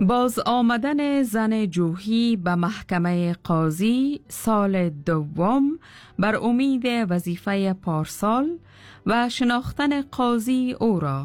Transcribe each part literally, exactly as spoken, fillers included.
باز آمدن زن جوحی به محکمه قاضی سال دوم بر امید وظیفه پارسال و شناختن قاضی او را.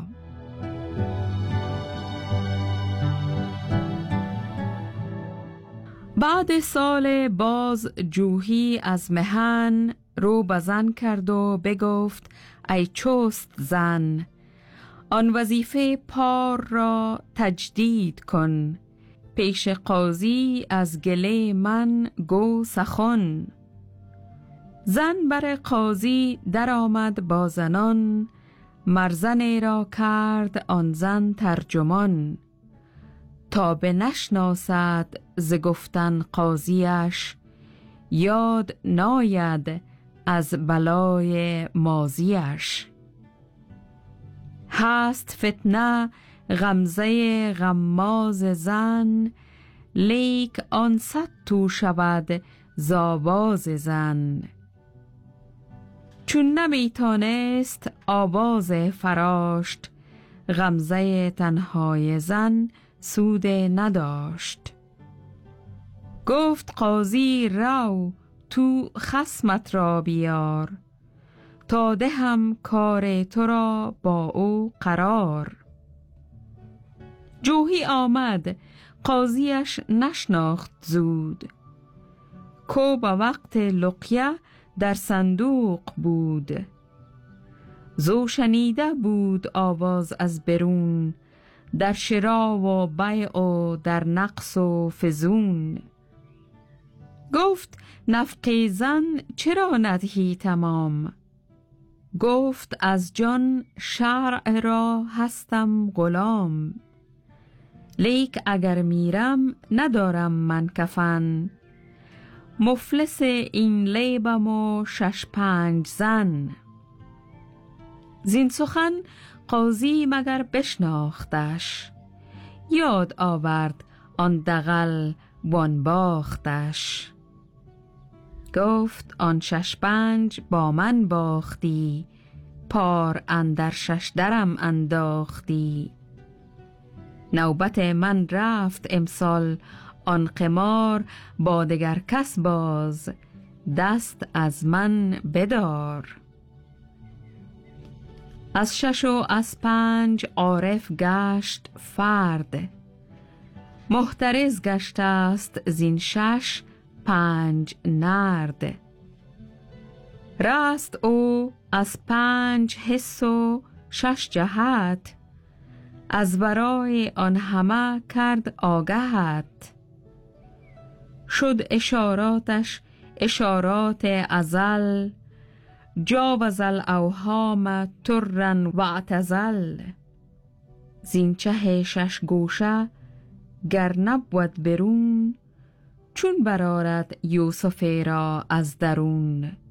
بعد سال باز جوحی از مهن رو بزن کرد و بگفت ای چست زن، آن وظیفه پار را تجدید کن، پیش قاضی از گله من گو سخن. زن بر قاضی در آمد با زنان، مرزن را کرد آن زن ترجمان. تا به نشناسد ز گفتن قاضیش، یاد ناید از بلای ماضیش. هست فتنه غمزه غماز زن، لیک آن صد تو شود زآواز زن. چون نمی تانست آواز فراشت، غمزه تنهای زن سود نداشت. گفت قاضی رو تو خصمت را بیار، تا دهم کار تو را با او قرار. جوحی آمد قاضیش نشناخت زود، کو به وقت لقیه در صندوق بود. زو شنیده بود آواز از برون، در شرا و بیع و در نقص و فزون. گفت نفقه زن چرا ندهی تمام؟ گفت از جان شرع را هستم غلام. لیک اگر میرم ندارم من کفن، مفلس این لیبم و شش پنج زن. زین سخن قاضی مگر بشناختش، یاد آورد آن دغل وان باختش. گفت آن شش پنج با من باختی، پار اندر شش درم انداختی. نوبت من رفت امسال آن قمار، با دگر کس باز دست از من بدار. از شش و از پنج عارف گشت فرد، محترز گشته است زین شش پنج نرد. رست او از پنج حس و شش جهت، از ورای آن همه کرد آگهت. شد اشاراتش اشارات ازل، جاوز الاوهام ترا و اعتزل. زین چه شش گوشه گر نبود برون، چون برآرد یوسف را از درون.